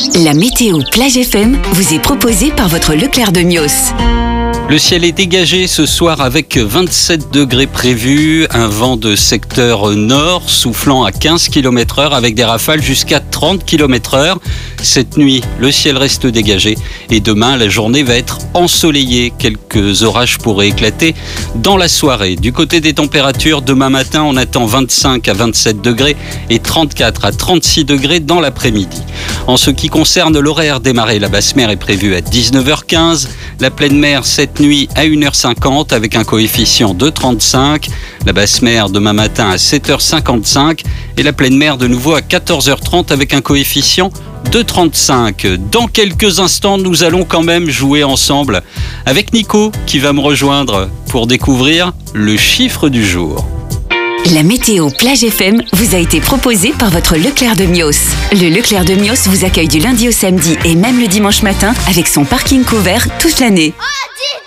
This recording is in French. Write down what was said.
La météo Plage FM vous est proposée par votre Leclerc de Mios. Le ciel est dégagé ce soir avec 27 degrés prévus, un vent de secteur nord soufflant à 15 km/h avec des rafales jusqu'à 30 km/h. Cette nuit, le ciel reste dégagé et demain, la journée va être ensoleillée. Quelques orages pourraient éclater dans la soirée. Du côté des températures, demain matin, on attend 25 à 27 degrés et 34 à 36 degrés dans l'après-midi. En ce qui concerne l'horaire des marées, la basse mer est prévue à 19h15, la pleine mer cette nuit à 1h50 avec un coefficient de 35, la basse mer demain matin à 7h55 et la pleine mer de nouveau à 14h30 avec un coefficient de 35. Dans quelques instants, nous allons quand même jouer ensemble avec Nico qui va me rejoindre pour découvrir le chiffre du jour. La météo Plage FM vous a été proposée par votre Leclerc de Mios. Le Leclerc de Mios vous accueille du lundi au samedi et même le dimanche matin avec son parking couvert toute l'année.